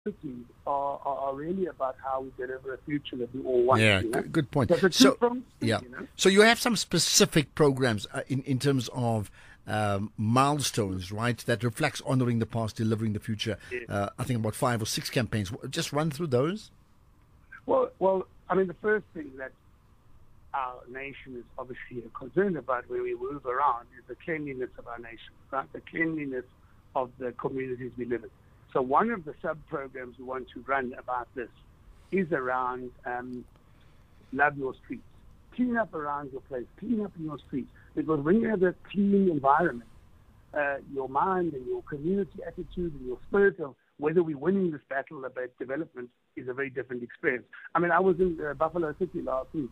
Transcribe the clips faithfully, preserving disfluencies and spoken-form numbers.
activities are, are, are really about how we deliver a future that we all want. Yeah, you know? good, good point. So, So, from, yeah. You know? So you have some specific programs uh, in, in terms of um, milestones, right, that reflects honoring the past, delivering the future. Yes. Uh, I think about five or six campaigns. Just run through those. Well, well, I mean, the first thing that our nation is obviously concerned about when we move around is the cleanliness of our nation, right? The cleanliness of the communities we live in. So one of the sub-programs we want to run about this is around um, love your streets. Clean up around your place, clean up in your streets. Because when you have a clean environment, uh, your mind and your community attitude and your spirit of whether we're winning this battle about development is a very different experience. I mean, I was in uh, Buffalo City last week,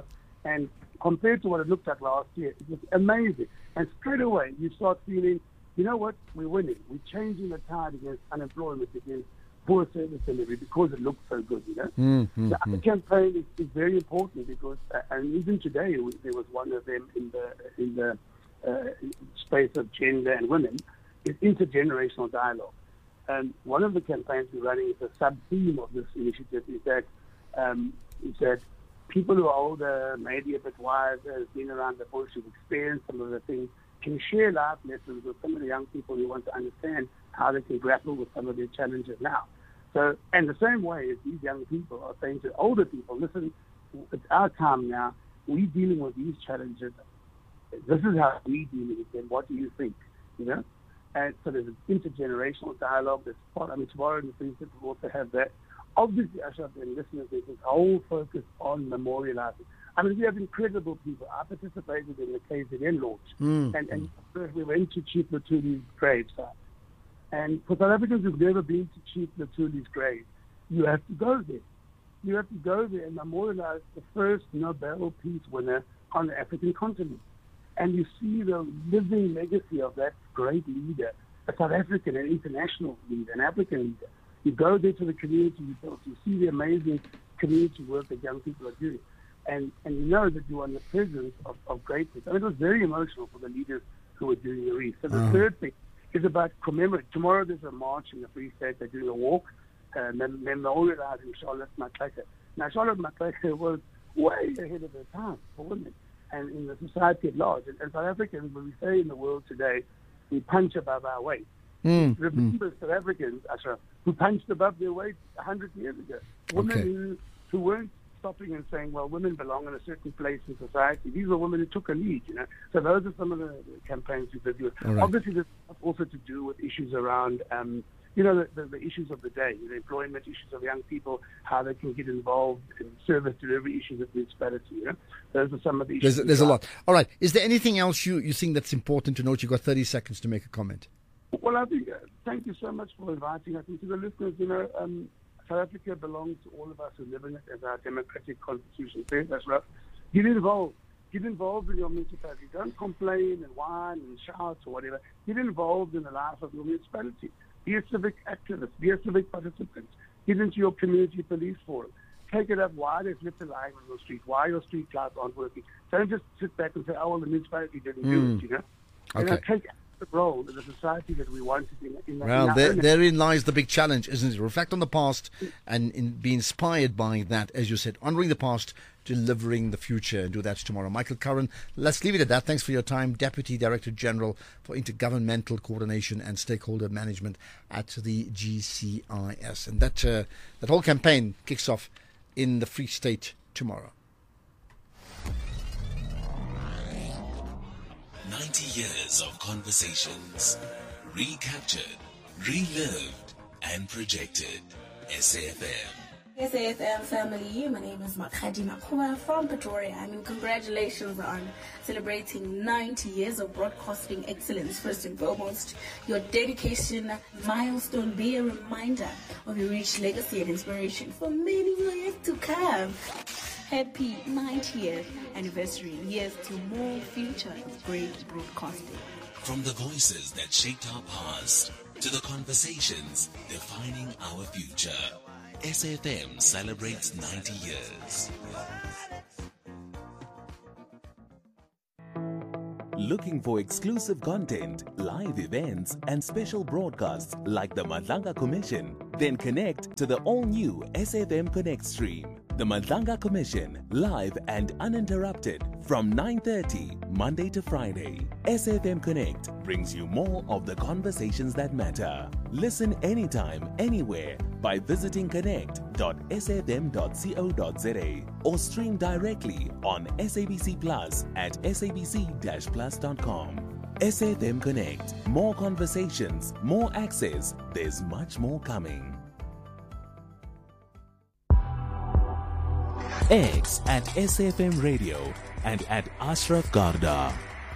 and compared to what it looked like last year, it was amazing. And straight away, you start feeling, you know what, we're winning. We're changing the tide against unemployment, against poor service delivery, because it looks so good, you know. Mm-hmm. The other campaign is, is very important because, uh, and even today, we, there was one of them in the in the uh, space of gender and women, is intergenerational dialogue. And one of the campaigns we're running, is a sub-theme of this initiative, is that um, is that people who are older, maybe a bit wiser, has been around the bush, who've experienced some of the things, can share life lessons with some of the young people who want to understand how they can grapple with some of their challenges now. So, and the same way as these young people are saying to older people, listen, it's our time now. We're dealing with these challenges. This is how we're dealing with them. What do you think? You know? And so there's an intergenerational dialogue that's part. I mean, tomorrow in the Free City we'll also have that. Obviously, Ashraf and listeners, there's this whole focus on memorializing. I mean, we have incredible people. I participated in the K Z N launch, Mm. and, and we went to Chief Lutuli's gravesite. And for South Africans who've never been to Chief Lutuli's grave, you have to go there. You have to go there and memorialize the first Nobel Peace winner on the African continent. And you see the living legacy of that great leader, a South African, an international leader, an African leader. You go there to the community you built. You see the amazing community work that young people are doing. And and you know that you are in the presence of, of greatness. I mean, it was very emotional for the leaders who were doing the wreath. So the Oh. third thing is about commemorating. Tomorrow there's a march in the Free State. They're doing a walk, uh, mem- memorializing Charlotte Maxeke. Now, Charlotte Maxeke was way ahead of her time for women and in the society at large. And, and South Africans, when we say in the world today, we punch above our weight. Mm. Remember South Africans, Ashraf, who punched above their weight one hundred years ago. Women Okay. who, who weren't stopping and saying, well, women belong in a certain place in society. These are women who took a lead, you know. So those are some of the, the campaigns we've been doing. All right. Obviously, there's also to do with issues around, um, you know, the, the, the issues of the day, the employment issues of young people, how they can get involved in service delivery issues of municipality, you know. Those are some of the issues. There's, there's a lot. All right. Is there anything else you, you think that's important to note? You've got thirty seconds to make a comment. Well, I think, uh, thank you so much for inviting us. And to the listeners, you know, um, South Africa belongs to all of us who live in it, as our democratic constitution says. That's right. Get involved. Get involved in your municipality. Don't complain and whine and shout or whatever. Get involved in the life of your municipality. Be a civic activist. Be a civic participant. Get into your community police forum. Take it up why there's litter lying on your street, why your street lights aren't working. Don't just sit back and say, oh, well, the municipality didn't do Mm. it, you know. Okay. You know, take the role in the society that we wanted in, in, Well, in our there, own- therein lies the big challenge, isn't it? Reflect on the past and in, be inspired by that, as you said, honouring the past, delivering the future, and do that tomorrow. Michael Curran, let's leave it at that. Thanks for your time. Deputy Director General for Intergovernmental Coordination and Stakeholder Management at the G C I S. And that, uh, that whole campaign kicks off in the Free State tomorrow. ninety years of conversations, recaptured, relived, and projected. S A F M. S A F M family, my name is Makhadi Makua from Pretoria. I mean, congratulations on celebrating ninety years of broadcasting excellence. First and foremost, your dedication milestone be a reminder of your rich legacy and inspiration for many years to come. Happy ninetieth anniversary and here's to more future of great broadcasting. From the voices that shaped our past to the conversations defining our future, S A F M celebrates ninety years. Looking for exclusive content, live events, and special broadcasts like the Madlanga Commission? Then connect to the all-new S F M Connect stream. The Madlanga Commission, live and uninterrupted from nine thirty, Monday to Friday. S F M Connect brings you more of the conversations that matter. Listen anytime, anywhere by visiting connect dot s f m dot co dot z a or stream directly on S A B C Plus at s a b c dash plus dot com. S F M Connect. More conversations, more access. There's much more coming. X at S F M Radio and at Ashraf Garda.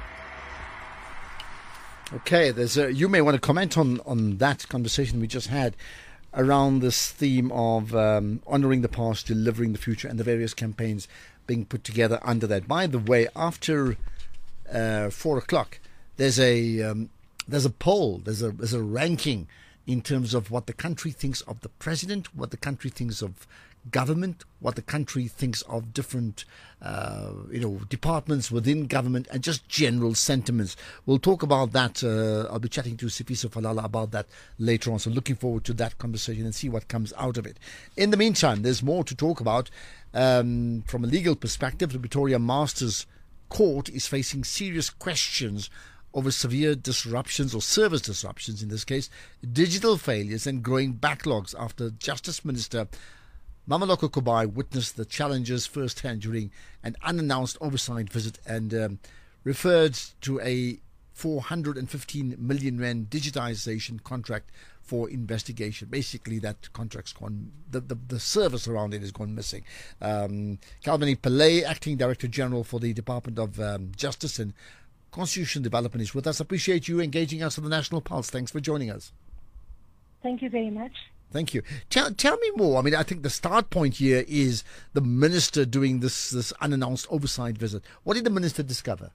Okay, there's a, you may want to comment on, on that conversation we just had around this theme of um, honouring the past, delivering the future, and the various campaigns being put together under that. By the way, after uh, four o'clock, there's a um, there's a poll, there's a there's a ranking in terms of what the country thinks of the president, what the country thinks of government, what the country thinks of different, uh, you know, departments within government, and just general sentiments. We'll talk about that. Uh, I'll be chatting to Sifiso Falala about that later on. So looking forward to that conversation and see what comes out of it. In the meantime, there's more to talk about. Um, from a legal perspective, the Pretoria Masters Court is facing serious questions over severe disruptions, or service disruptions in this case, digital failures and growing backlogs after Justice Minister Mameloko Kubai witnessed the challenges firsthand during an unannounced oversight visit and um, referred to a four hundred fifteen million rand digitization contract for investigation. Basically, that contract's gone, the, the, the service around it has gone missing. Um, Kalvani Pillay, Acting Director General for the Department of um, Justice and Constitution Development, is with us. Appreciate you engaging us on the National Pulse. Thanks for joining us. Thank you very much. Thank you. Tell, tell me more. I mean, I think the start point here is the minister doing this, this unannounced oversight visit. What did the minister discover?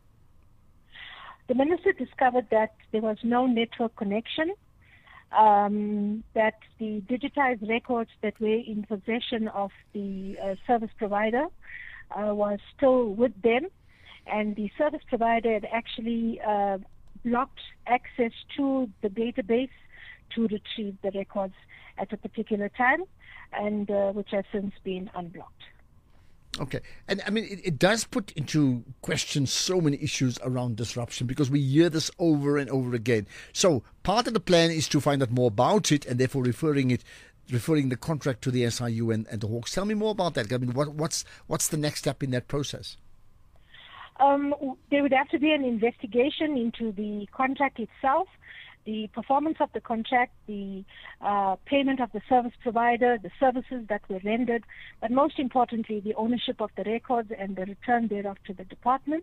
The minister discovered that there was no network connection, um, that the digitized records that were in possession of the uh, service provider uh, was still with them, and the service provider had actually uh, blocked access to the database to retrieve the records at a particular time, and uh, which has since been unblocked. Okay. And I mean, it, it does put into question so many issues around disruption, because we hear this over and over again. So part of the plan is to find out more about it, and therefore referring it, referring the contract to the S I U and, and the Hawks. Tell me more about that. I mean, what, what's what's the next step in that process? Um, there would have to be an investigation into the contract itself, the performance of the contract, the uh, payment of the service provider, the services that were rendered, but most importantly, the ownership of the records and the return thereof to the department,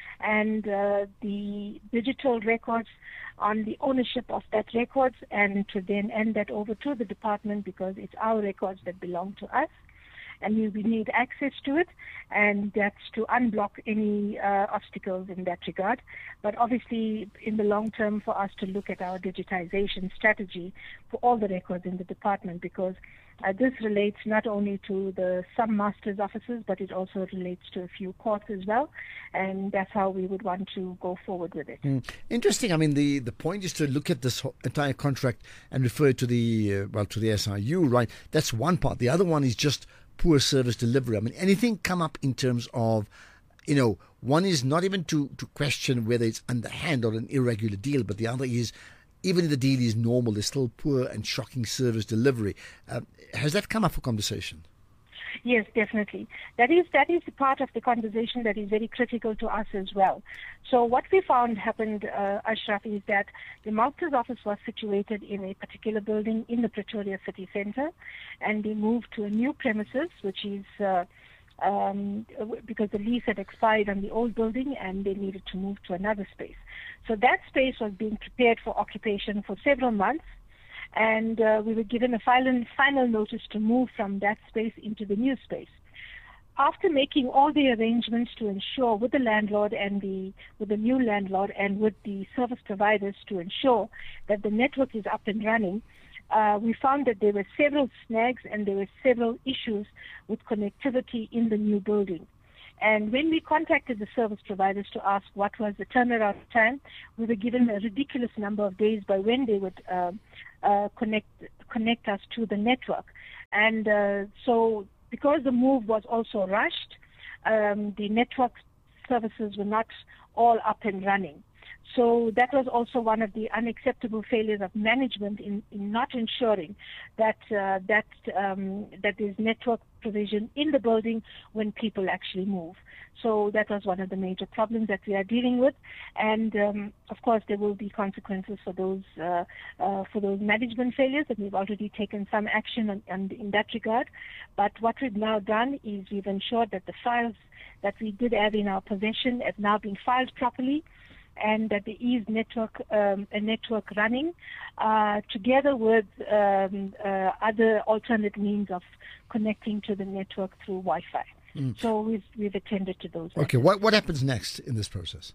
and uh, the digital records on the ownership of that records, and to then hand that over to the department, because it's our records that belong to us, and we, we need access to it, and that's to unblock any uh, obstacles in that regard. But obviously, in the long term, for us to look at our digitization strategy for all the records in the department, because uh, this relates not only to the some master's offices, but it also relates to a few courts as well, and that's how we would want to go forward with it. Mm. Interesting. I mean, the, the point is to look at this entire contract and refer to the uh, well to the S I U, right? That's one part. The other one is just poor service delivery. I mean, anything come up in terms of, you know, one is not even to, to question whether it's underhand or an irregular deal, but the other is, even if the deal is normal, there's still poor and shocking service delivery. Uh, has that come up for conversation? Yes, definitely. That is that is part of the conversation that is very critical to us as well. So what we found happened, uh, Ashraf, is that the Malta's office was situated in a particular building in the Pretoria city centre, and they moved to a new premises, which is uh, um, because the lease had expired on the old building, and they needed to move to another space. So that space was being prepared for occupation for several months, and uh, we were given a final, final notice to move from that space into the new space. After making all the arrangements to ensure with the landlord and the with the new landlord and with the service providers to ensure that the network is up and running, uh, we found that there were several snags and there were several issues with connectivity in the new building. And when we contacted the service providers to ask what was the turnaround time, we were given a ridiculous number of days by when they would uh, uh, connect connect us to the network. And uh, so because the move was also rushed, um, the network services were not all up and running. So that was also one of the unacceptable failures of management in, in not ensuring that uh, that um, that there's network provision in the building when people actually move. So that was one of the major problems that we are dealing with, and um, of course there will be consequences for those uh, uh, for those management failures, and we've already taken some action on, on, in that regard. But what we've now done is we've ensured that the files that we did have in our possession have now been filed properly, and that there is network um, a network running uh, together with um, uh, other alternate means of connecting to the network through Wi-Fi. Mm. So we've we've attended to those. Okay, what what happens next in this process?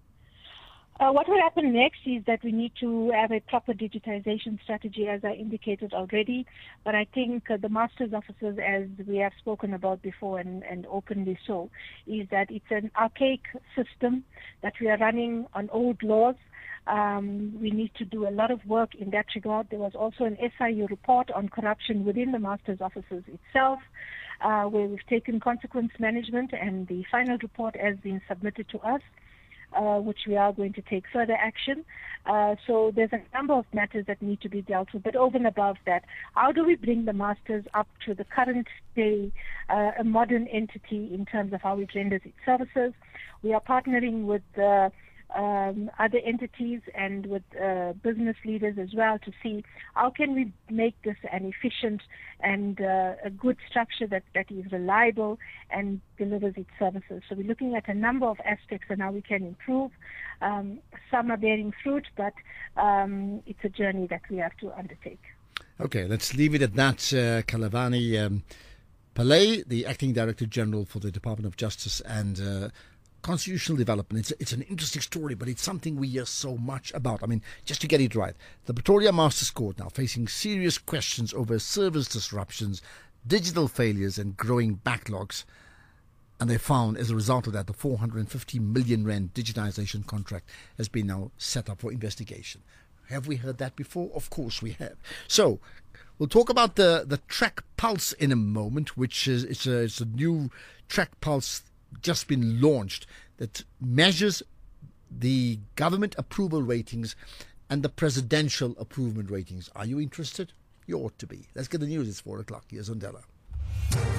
Uh, what will happen next is that we need to have a proper digitization strategy, as I indicated already. But I think uh, the master's offices, as we have spoken about before and, and openly so, is that it's an archaic system that we are running on old laws. Um, we need to do a lot of work in that regard. There was also an S I U report on corruption within the master's offices itself, uh, where we've taken consequence management, and the final report has been submitted to us. Uh, which we are going to take further action. Uh, so there's a number of matters that need to be dealt with. But over and above that, how do we bring the masters up to the current day, uh, a modern entity in terms of how it renders its services? We are partnering with uh, um, other entities and with uh, business leaders as well to see how can we make this an efficient and uh, a good structure that, that is reliable and delivers its services. So we're looking at a number of aspects and how we can improve. Um, some are bearing fruit, but um, it's a journey that we have to undertake. Okay, let's leave it at that. Uh, Kalavani um, Pillay, the Acting Director General for the Department of Justice and uh, Constitutional Development. It's, it's an interesting story, but it's something we hear so much about. I mean, just to get it right, the Pretoria Masters Court now facing serious questions over service disruptions, digital failures and growing backlogs. And they found, as a result of that, the four hundred fifty million rand digitization contract has been now set up for investigation. Have we heard that before? Of course we have. So we'll talk about the, the Track Pulse in a moment, which is it's a, it's a new Track Pulse just been launched that measures the government approval ratings and the presidential approval ratings. Are you interested? You ought to be. Let's get the news. It's four o'clock. Here's Ondela.